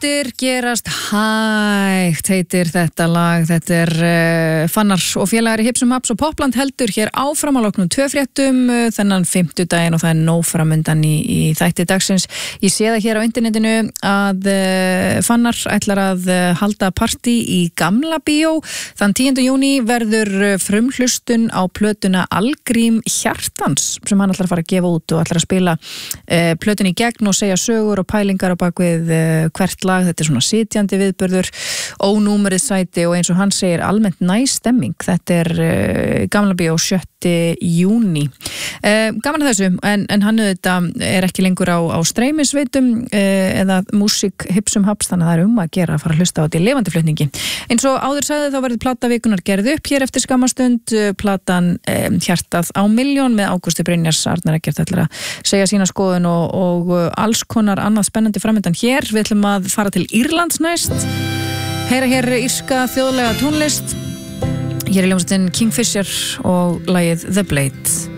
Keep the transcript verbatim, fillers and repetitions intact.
Hlutir gerast hægt heitir þetta lag. Þetta er uh, Fannar og félagar í Hipsum Haps og Popland heldur hér áfram á loknum tvö fréttum uh, þennan fimmtudaginn og það er nóg framundan í, í þætti dagsins. Ég sé það hér á internetinu að uh, Fannar ætlar að uh, halda partí í Gamla bíó. Þann tíunda júní verður uh, frumhlustun á plötuna Algrím Hjartans sem hann ætlar að fara að gefa út og ætlar að spila uh, plötun í gegn og segja sögur og pælingar á bakvið uh, hvert lag. Þetta er svona sitjandi viðburður, ónúmerið sæti og eins og hann segir almennt næs stemming. Þetta er uh, Gamla bíó sjötta júní. Uh, gaman að þessu, en, en hann auðvitað er ekki lengur á, á streymisveitum uh, eða músík Hipsum Haps, þannig að það er um að gera að fara að hlusta á þetta í lifandi flutningi. Eins og áður sagði þá verður plata vikunar gerð upp hér eftir skamastund, platan um, Hjartað á milljón með Ágústi Brynjars. Arnar Eggert ætlar að segja sína skoðun og, og alls konar annað spennandi framöndan hér. Við ætlum að fara til Írlands næst, heyra hér írska þjóðlega tónlist. Hér er hljómsveitin Kingfisher og lagið The Blade.